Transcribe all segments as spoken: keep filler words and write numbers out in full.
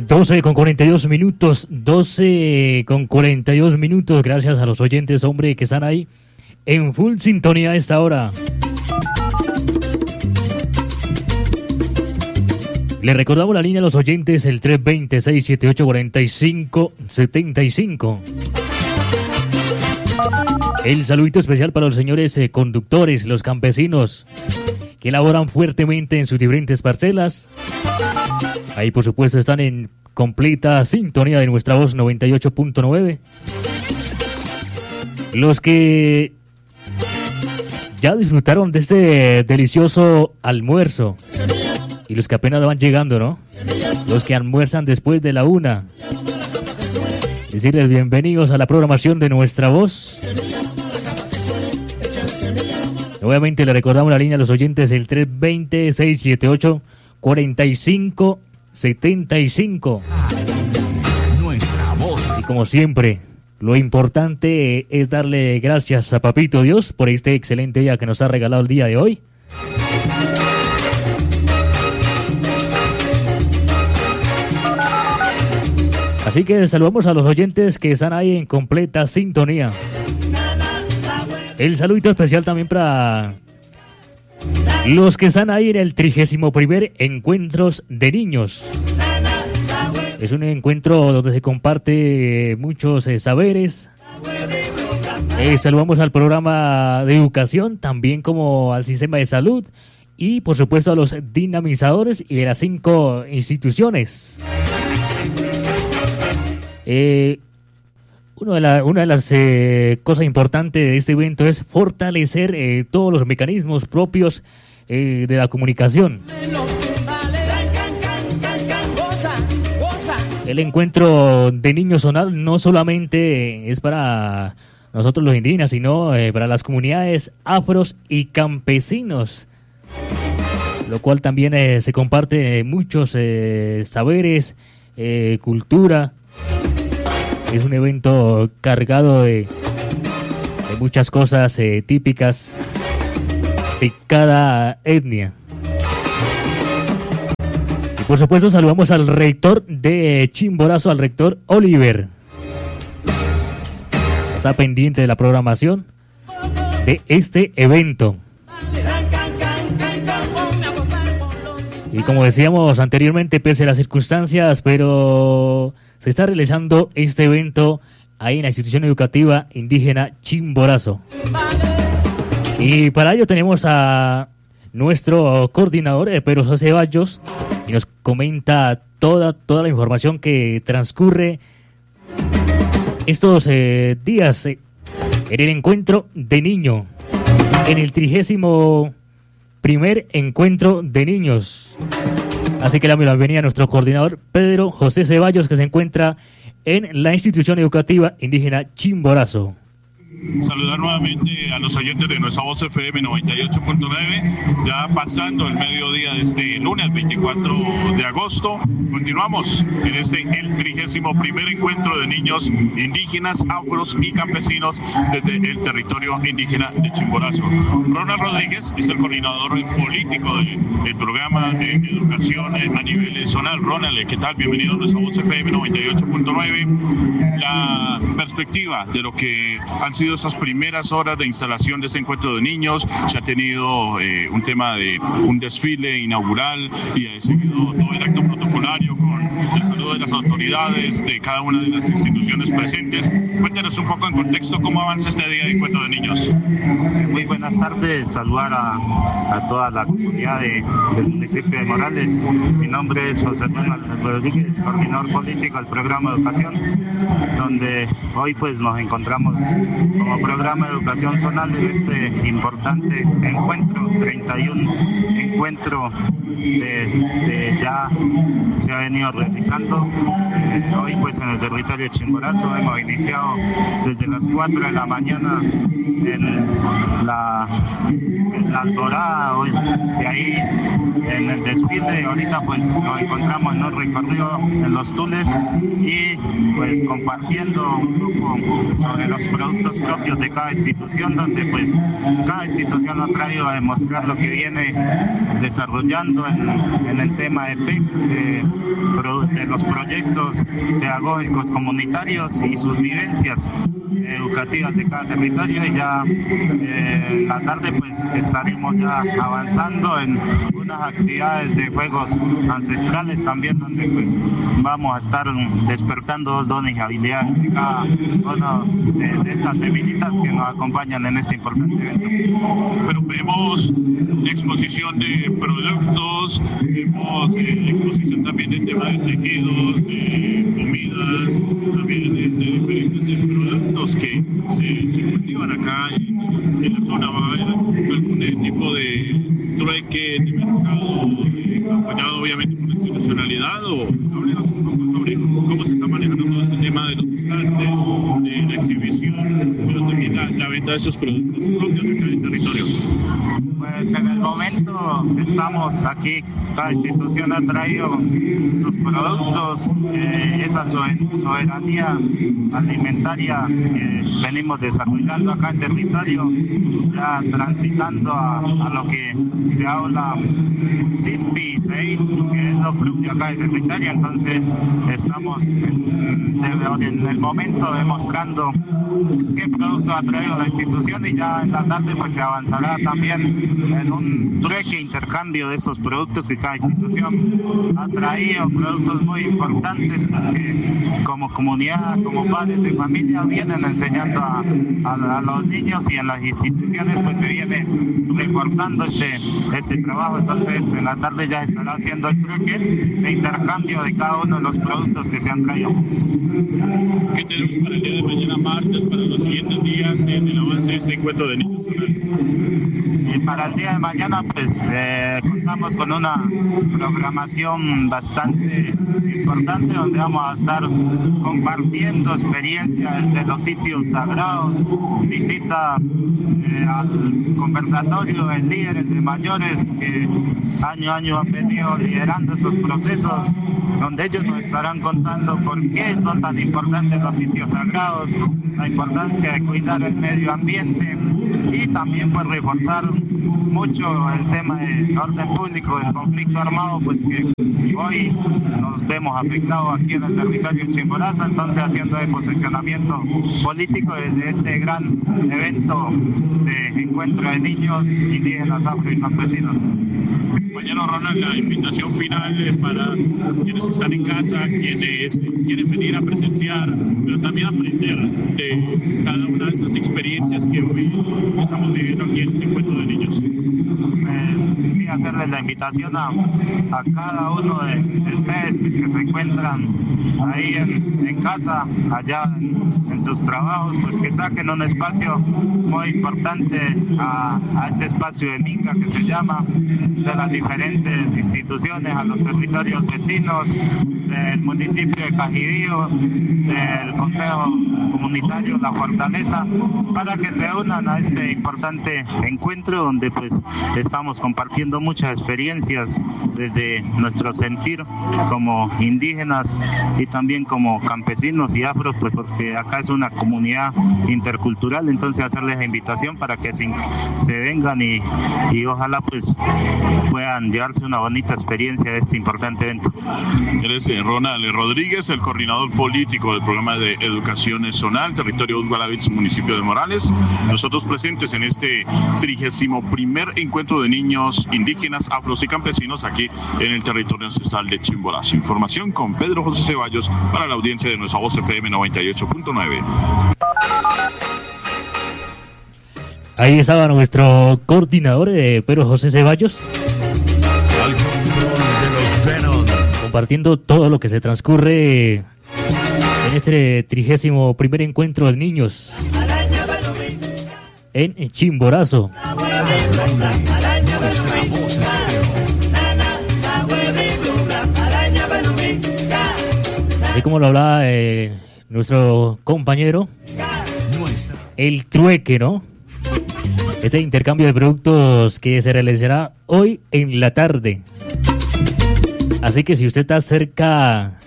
doce con cuarenta y dos minutos, doce con cuarenta y dos minutos, gracias a los oyentes, hombre, que están ahí en full sintonía a esta hora. Le recordamos la línea a los oyentes, el tres dos cero, seis siete ocho, cuatro cinco siete cinco. El saludito especial para los señores eh, conductores, los campesinos que laboran fuertemente en sus diferentes parcelas. Ahí por supuesto están en completa sintonía de nuestra voz noventa y ocho punto nueve. Los que ya disfrutaron de este delicioso almuerzo y los que apenas van llegando, ¿no? Los que almuerzan después de la una. Decirles bienvenidos a la programación de nuestra voz. Obviamente le recordamos la línea a los oyentes, el tres dos cero, seis siete ocho, cuatro cinco siete cinco. Nuestra voz. Y como siempre, lo importante es darle gracias a Papito Dios por este excelente día que nos ha regalado el día de hoy. Así que saludamos a los oyentes que están ahí en completa sintonía. El saludito especial también para los que están ahí en el trigésimo primer Encuentros de Niños. Es un encuentro donde se comparte muchos eh, saberes. Eh, saludamos al programa de educación, también como al sistema de salud y por supuesto a los dinamizadores y de las cinco instituciones. Eh, uno de la, una de las eh, cosas importantes de este evento es fortalecer eh, todos los mecanismos propios eh, de la comunicación. El encuentro de niños zonal no solamente es para nosotros los indígenas, sino eh, para las comunidades afros y campesinos, lo cual también eh, se comparte muchos eh, saberes, eh, cultura. Es un evento cargado de, de muchas cosas eh, típicas de cada etnia. Y por supuesto saludamos al rector de Chimborazo, al rector Oliver. Está pendiente de la programación de este evento. Y como decíamos anteriormente, pese a las circunstancias, pero se está realizando este evento ahí en la institución educativa indígena Chimborazo. Y para ello tenemos a nuestro coordinador, eh, Pedro José Ceballos, y nos comenta toda, toda la información que transcurre estos eh, días eh, en el encuentro de niño, en el trigésimo primer encuentro de niños. Así que le damos la bienvenida a nuestro coordinador Pedro José Ceballos, que se encuentra en la institución educativa indígena Chimborazo. Saludar nuevamente a los oyentes de nuestra voz F M noventa y ocho punto nueve, ya pasando el mediodía de este lunes veinticuatro de agosto. Continuamos en este el trigésimo primer encuentro de niños indígenas, afros y campesinos desde el territorio indígena de Chimborazo. Ronald Rodríguez es el coordinador político de, del programa de educación a nivel zonal. Ronald, ¿qué tal? Bienvenido a nuestra voz F M noventa y ocho punto nueve. La perspectiva de lo que han sido esas primeras horas de instalación de este encuentro de niños, se ha tenido eh, un tema de un desfile inaugural y ha seguido todo el acto protocolario con el saludo de las autoridades de cada una de las instituciones presentes. Cuéntanos un poco en contexto cómo avanza este día de encuentro de niños. Muy buenas tardes, saludar a, a toda la comunidad de, del municipio de Morales. Mi nombre es José Ronald Rodríguez, coordinador político del programa de educación, donde hoy pues nos encontramos como programa de educación zonal en este importante encuentro, treinta y uno encuentro de, de ya se ha venido realizando. Eh, hoy pues en el territorio de Chimborazo hemos iniciado desde las cuatro de la mañana en la, en la alborada, hoy, de ahí en el desfile. Ahorita pues nos encontramos en un recorrido en los Tules y pues compartiendo un poco sobre los productos propios de cada institución, donde pues cada institución ha traído a demostrar lo que viene desarrollando en, en el tema de P E C, de, de de los proyectos pedagógicos comunitarios y sus vivencias educativas de cada territorio, y ya eh, en la tarde pues estaremos ya avanzando en unas actividades de juegos ancestrales también, donde pues vamos a estar despertando dos dones y habilidades de cada una de, de estas semillitas que nos acompañan en este importante evento. Bueno, vemos exposición de productos, vemos eh, exposición también de tema de tejidos, de comidas, también de, de diferentes eh, productos que se, se cultivan acá en, en la zona. Va a haber algún tipo de trueque de mercado eh, acompañado obviamente por la institucionalidad, o háblenos un poco sobre cómo se está manejando todo este tema de los estantes, de la exhibición, pero también la, la venta de esos productos propios de acá del territorio. Pues en el momento estamos aquí, cada institución ha traído sus productos, eh, esa soberanía alimentaria que venimos desarrollando acá en territorio, ya transitando a, a lo que se habla C I S P y C E I T, que es lo propio acá en territorio. Entonces estamos en, en el momento demostrando qué producto ha traído la institución, y ya en la tarde pues se avanzará también en un trueque, intercambio de esos productos que cada institución ha traído, productos muy importantes pues que como comunidad, como padres de familia vienen enseñando a, a, a los niños, y en las instituciones pues se viene reforzando este, este trabajo. Entonces en la tarde ya estará haciendo el trueque de intercambio de cada uno de los productos que se han traído. ¿Qué tenemos para el día de mañana martes, para los siguientes días en el avance de este encuentro de niños zonal? Y para el día de mañana pues eh, contamos con una programación bastante importante, donde vamos a estar compartiendo experiencias de los sitios sagrados, visita eh, al conversatorio de líderes de mayores que año a año han venido liderando esos procesos, donde ellos nos estarán contando por qué son tan importantes los sitios sagrados, la importancia de cuidar el medio ambiente, y también pues reforzar mucho el tema del orden público, del conflicto armado, pues que hoy nos vemos afectados aquí en el territorio de Chimborazo. Entonces haciendo el posicionamiento político desde este gran evento de encuentro de niños indígenas, afro y campesinos. Compañero Ronald, la invitación final para quienes están en casa, quienes quieren venir a presenciar, pero también aprender de cada una de esas experiencias que hoy estamos viviendo aquí en este encuentro de niños. Pues sí, hacerles la invitación a, a cada uno de ustedes pues, que se encuentran ahí en, en casa, allá en, en sus trabajos, pues que saquen un espacio muy importante a, a este espacio de Minca que se llama, de las diferentes instituciones, a los territorios vecinos, del municipio de Cajibío, del Consejo Comunitario La Fortaleza, para que se unan a este importante encuentro donde pues estamos compartiendo muchas experiencias desde nuestro sentir como indígenas y también como campesinos y afros, pues porque acá es una comunidad intercultural. Entonces hacerles la invitación para que se, se vengan y, y ojalá pues puedan llevarse una bonita experiencia de este importante evento. Eres eh, Ronald Rodríguez, el coordinador político del programa de educación zonal, territorio Udgualavitz, municipio de Morales. Nosotros presentes en este trigésimo primer encuentro de niños indígenas, afros y campesinos aquí en el territorio ancestral de Chimborazo. Información con Pedro José Ceballos para la audiencia de Nuestra Voz F M noventa y ocho punto nueve. Ahí estaba nuestro coordinador, eh, Pedro José Ceballos, compartiendo todo lo que se transcurre en este trigésimo primer encuentro de niños en Chimborazo. Así como lo hablaba eh, nuestro compañero, el trueque, ¿no? Ese intercambio de productos que se realizará hoy en la tarde. Así que si usted está cerca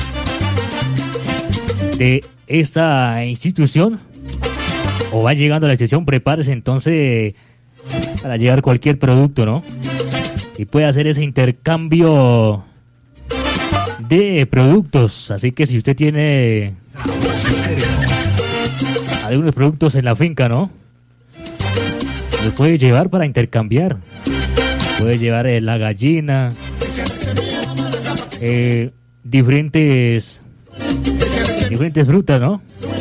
de esta institución o va llegando a la institución, prepárese entonces para llevar cualquier producto, ¿no? Y puede hacer ese intercambio de productos. Así que si usted tiene algunos productos en la finca, ¿no?, los puede llevar para intercambiar. Puede llevar eh, la gallina, eh, diferentes diferentes frutas, ¿no?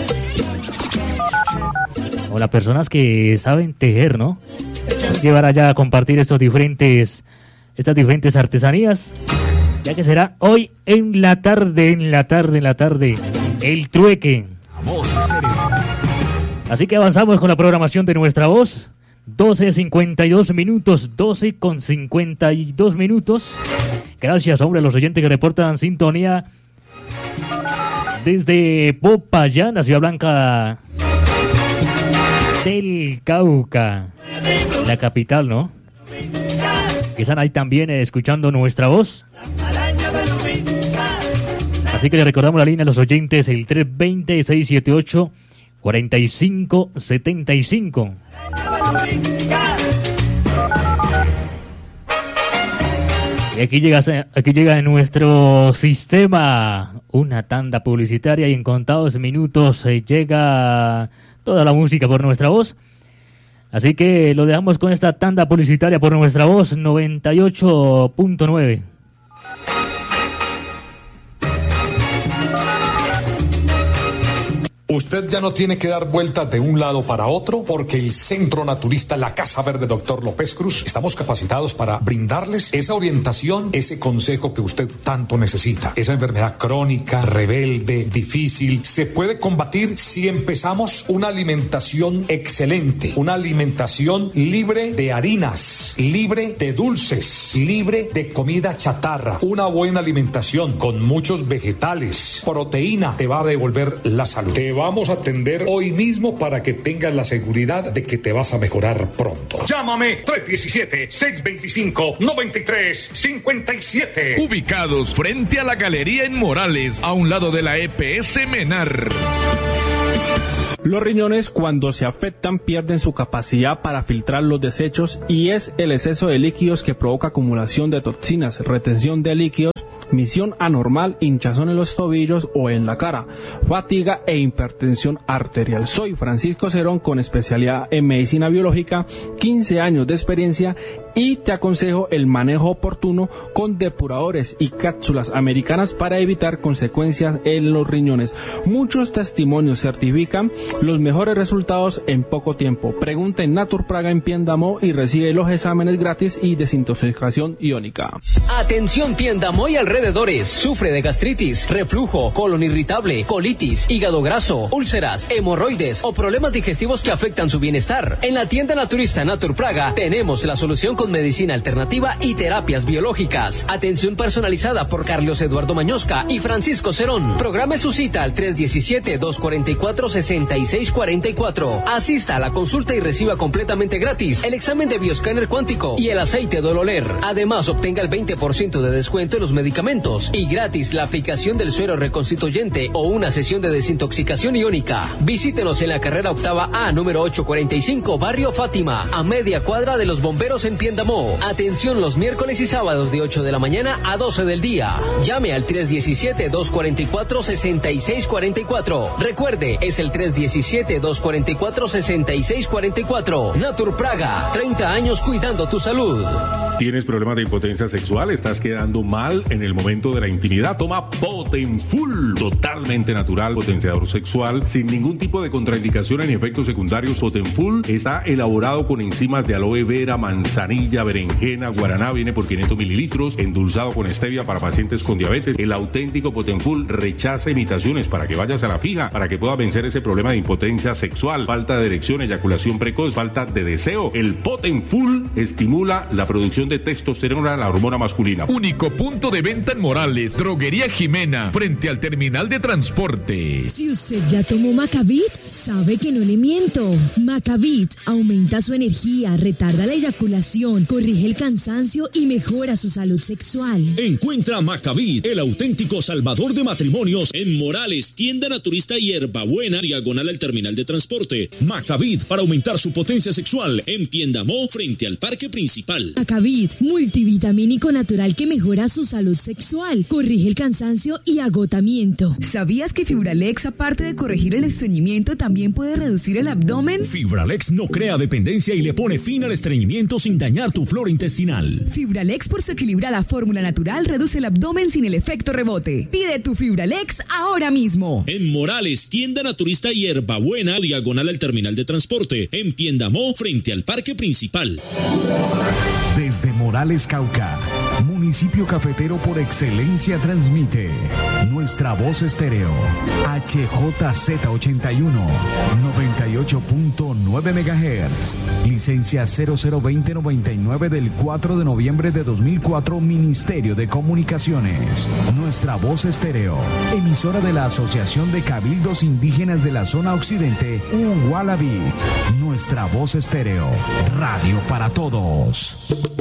O las personas que saben tejer, ¿no? Pueden llevar allá a compartir estos diferentes estas diferentes artesanías, ya que será hoy en la tarde, en la tarde, en la tarde, el trueque. Así que avanzamos con la programación de Nuestra Voz. doce cincuenta y dos minutos, doce con cincuenta y dos minutos. Gracias, hombre, a los oyentes que reportan sintonía desde Popayán, la ciudad blanca del Cauca, la capital, ¿no? Que están ahí también eh, escuchando Nuestra Voz. Así que le recordamos la línea a los oyentes, el tres veinte, seiscientos setenta y ocho, cuarenta y cinco setenta y cinco. Y aquí llega, aquí llega en nuestro sistema una tanda publicitaria y en contados minutos eh, llega toda la música por Nuestra Voz. Así que lo dejamos con esta tanda publicitaria por Nuestra Voz noventa y ocho punto nueve. Usted ya no tiene que dar vueltas de un lado para otro porque el Centro Naturista La Casa Verde Doctor López Cruz estamos capacitados para brindarles esa orientación, ese consejo que usted tanto necesita. Esa enfermedad crónica, rebelde, difícil, se puede combatir si empezamos una alimentación excelente, una alimentación libre de harinas, libre de dulces, libre de comida chatarra, una buena alimentación con muchos vegetales, proteína, te va a devolver la salud. Te va Vamos a atender hoy mismo para que tengas la seguridad de que te vas a mejorar pronto. Llámame tres uno siete, seis dos cinco, nueve tres cinco siete. Ubicados frente a la Galería en Morales, a un lado de la E P S Menar. Los riñones, cuando se afectan, pierden su capacidad para filtrar los desechos y es el exceso de líquidos que provoca acumulación de toxinas, retención de líquidos, misión anormal, hinchazón en los tobillos o en la cara, fatiga e hipertensión arterial. Soy Francisco Cerón, con especialidad en medicina biológica, quince años de experiencia, y te aconsejo el manejo oportuno con depuradores y cápsulas americanas para evitar consecuencias en los riñones. Muchos testimonios certifican los mejores resultados en poco tiempo. Pregunta en Naturpraga en Piendamó y recibe los exámenes gratis y desintoxicación iónica. Atención Piendamó y alrededores. Sufre de gastritis, reflujo, colon irritable, colitis, hígado graso, úlceras, hemorroides o problemas digestivos que afectan su bienestar. En la tienda naturista Naturpraga tenemos la solución con medicina alternativa y terapias biológicas. Atención personalizada por Carlos Eduardo Mañosca y Francisco Cerón. Programe su cita al tres uno siete, dos cuatro cuatro, seis seis cuatro cuatro. Asista a la consulta y reciba completamente gratis el examen de bioscáner cuántico y el aceite Dololer. Además, obtenga el veinte por ciento de descuento en los medicamentos y gratis la aplicación del suero reconstituyente o una sesión de desintoxicación iónica. Visítenos en la carrera octava A, número ochocientos cuarenta y cinco, barrio Fátima, a media cuadra de los bomberos en Piendamó. Atención los miércoles y sábados de ocho de la mañana a doce del día. Llame al tres uno siete, dos cuatro cuatro, seis seis cuatro cuatro. Recuerde, es el tres uno siete, dos cuatro cuatro, seis seis cuatro cuatro. Naturpraga, treinta años cuidando tu salud. ¿Tienes problemas de impotencia sexual? ¿Estás quedando mal en el momento de la intimidad? Toma Potenfull, totalmente natural, potenciador sexual, sin ningún tipo de contraindicaciones ni efectos secundarios. Potenfull está elaborado con enzimas de aloe vera, manzanilla, berenjena, guaraná, viene por quinientos mililitros, endulzado con stevia para pacientes con diabetes. El auténtico Potenfull rechaza imitaciones para que vayas a la fija, para que puedas vencer ese problema de impotencia sexual, falta de erección, eyaculación precoz, falta de deseo. El Potenfull estimula la producción de testosterona, la hormona masculina. Único punto de venta en Morales, Droguería Jimena, frente al terminal de transporte. Si usted ya tomó Macavit, sabe que no le miento. Macavit aumenta su energía, retarda la eyaculación, corrige el cansancio y mejora su salud sexual. Encuentra Macavit, el auténtico salvador de matrimonios, en Morales, tienda naturista Hierbabuena, diagonal al terminal de transporte. Macavit, para aumentar su potencia sexual, en Piendamó, frente al parque principal. Macavit Macavit, multivitamínico natural que mejora su salud sexual, corrige el cansancio y agotamiento. ¿Sabías que Fibralex, aparte de corregir el estreñimiento, también puede reducir el abdomen? Fibralex no crea dependencia y le pone fin al estreñimiento sin dañar tu flora intestinal. Fibralex, por su equilibrada fórmula natural, reduce el abdomen sin el efecto rebote. Pide tu Fibralex ahora mismo. En Morales, tienda naturista Hierbabuena, diagonal al terminal de transporte. En Piendamó, frente al parque principal. Desde Morales, Cauca, municipio cafetero por excelencia, transmite Nuestra Voz Estéreo, H J Z ochenta y uno, noventa y ocho punto nueve megahertz, licencia cero cero veinte noventa y nueve del cuatro de noviembre de dos mil cuatro, Ministerio de Comunicaciones. Nuestra Voz Estéreo, emisora de la Asociación de Cabildos Indígenas de la Zona Occidente, Ugualabit. Nuestra Voz Estéreo, radio para todos.